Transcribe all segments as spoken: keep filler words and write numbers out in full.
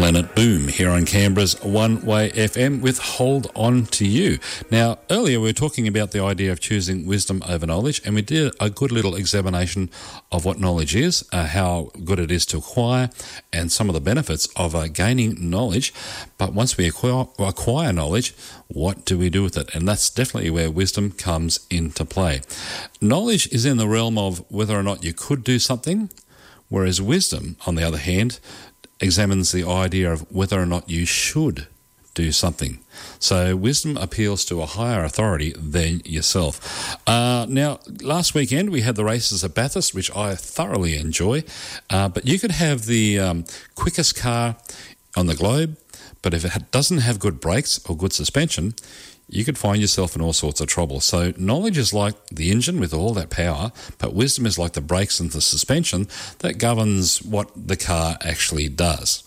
Planet Boom here on Canberra's One Way F M with Hold On To You. Now, earlier we were talking about the idea of choosing wisdom over knowledge, and we did a good little examination of what knowledge is, uh, how good it is to acquire, and some of the benefits of uh, gaining knowledge. But once we acquire, acquire knowledge, what do we do with it? And that's definitely where wisdom comes into play. Knowledge is in the realm of whether or not you could do something, whereas wisdom, on the other hand, examines the idea of whether or not you should do something. So wisdom appeals to a higher authority than yourself. Uh, now, last weekend we had the races at Bathurst, which I thoroughly enjoy. Uh, but you could have the um, quickest car on the globe, but if it doesn't have good brakes or good suspension, you could find yourself in all sorts of trouble. So knowledge is like the engine with all that power, but wisdom is like the brakes and the suspension that governs what the car actually does.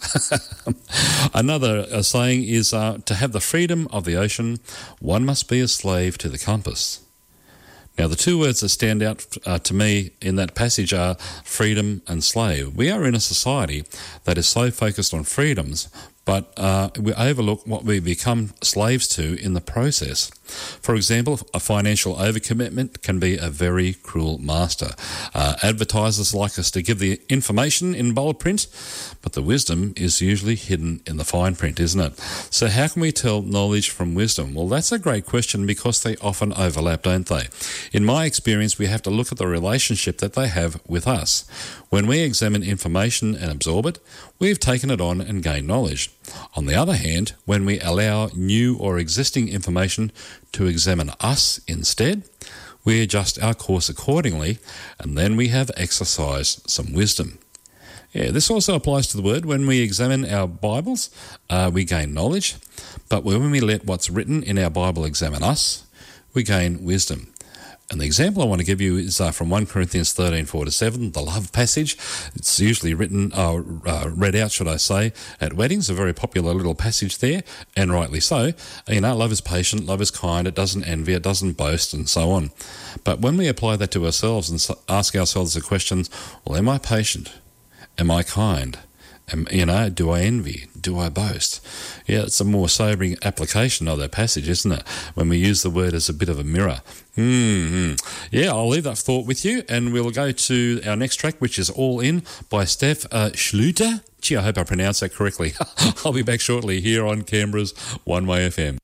Another uh, saying is uh, to have the freedom of the ocean, one must be a slave to the compass. Now, the two words that stand out uh, to me in that passage are freedom and slave. We are in a society that is so focused on freedoms, but uh, we overlook what we become slaves to in the process. For example, a financial overcommitment can be a very cruel master. Uh, advertisers like us to give the information in bold print, but the wisdom is usually hidden in the fine print, isn't it? So how can we tell knowledge from wisdom? Well, that's a great question because they often overlap, don't they? In my experience, we have to look at the relationship that they have with us. When we examine information and absorb it, we've taken it on and gained knowledge. On the other hand, when we allow new or existing information to examine us instead, we adjust our course accordingly, and then we have exercised some wisdom. Yeah, this also applies to the word. When we examine our Bibles, uh, we gain knowledge, but when we let what's written in our Bible examine us, we gain wisdom. And the example I want to give you is uh, from First Corinthians thirteen, four to seven, the love passage. It's usually written, uh, uh, read out, should I say, at weddings, a very popular little passage there, and rightly so. You know, love is patient, love is kind, it doesn't envy, it doesn't boast, and so on. But when we apply that to ourselves and ask ourselves the questions, well, am I patient? Am I kind? Am, you know, do I envy? Do I boast? Yeah, it's a more sobering application of that passage, isn't it? When we use the word as a bit of a mirror. Mm-hmm. Yeah, I'll leave that thought with you, and we'll go to our next track, which is All In by Steph uh, Schluter. Gee, I hope I pronounced that correctly. I'll be back shortly here on Canberra's One Way F M.